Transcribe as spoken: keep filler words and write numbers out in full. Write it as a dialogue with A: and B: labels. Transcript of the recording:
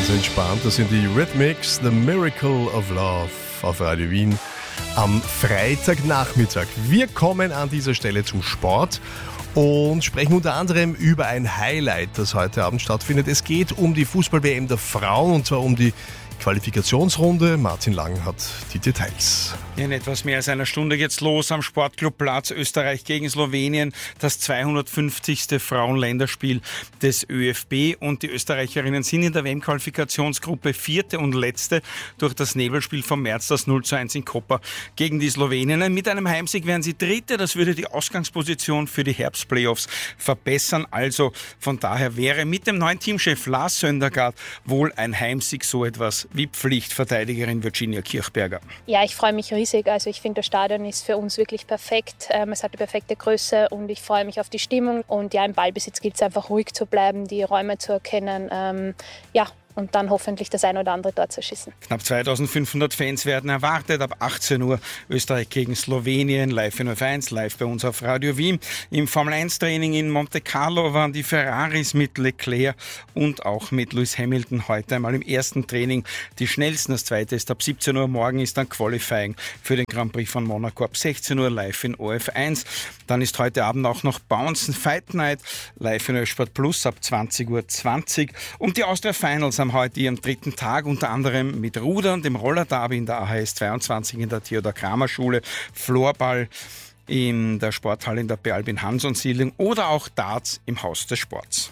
A: Ganz entspannt, das sind die Rhythmics, The Miracle of Love auf Radio Wien am Freitagnachmittag. Wir kommen an dieser Stelle zum Sport und sprechen unter anderem über ein Highlight, das heute Abend stattfindet. Es geht um die Fußball-W M der Frauen und zwar um die Qualifikationsrunde. Martin Lang hat die Details.
B: In etwas mehr als einer Stunde geht's los am Sportclubplatz. Österreich gegen Slowenien, das zweihundertfünfzigste Frauenländerspiel des ÖFB. Und die Österreicherinnen sind in der W M-Qualifikationsgruppe vierte und letzte durch das Nebelspiel vom März, das null zu eins in Koper gegen die Sloweninnen. Mit einem Heimsieg wären sie dritte. Das würde die Ausgangsposition für die Herbstplayoffs verbessern. Also von daher wäre mit dem neuen Teamchef Lars Söndergaard wohl ein Heimsieg so etwas wie Pflichtverteidigerin Virginia Kirchberger.
C: Ja, ich freue mich riesig. Also ich finde, das Stadion ist für uns wirklich perfekt. Ähm, es hat die perfekte Größe und ich freue mich auf die Stimmung. Und ja, im Ballbesitz gilt es einfach ruhig zu bleiben, die Räume zu erkennen. Ähm, ja, und dann hoffentlich das ein oder andere Tor zu schießen.
B: Knapp zweitausendfünfhundert Fans werden erwartet. Ab achtzehn Uhr Österreich gegen Slowenien, live in F eins, live bei uns auf Radio Wien. Im Formel eins Training in Monte Carlo waren die Ferraris mit Leclerc und auch mit Lewis Hamilton heute einmal im ersten Training die schnellsten. Das zweite ist ab siebzehn Uhr. Morgen ist dann Qualifying für den Grand Prix von Monaco ab sechzehn Uhr live in O F eins. Dann ist heute Abend auch noch Bouncen Fight Night live in Ösport Plus ab zwanzig Uhr zwanzig. Und die Austria Finals haben heute ihren dritten Tag, unter anderem mit Rudern, dem Roller-Derby in der A H S zweiundzwanzig in der Theodor-Kramer-Schule, Floorball in der Sporthalle in der Bealbin Hansson-Siedlung oder auch Darts im Haus des Sports.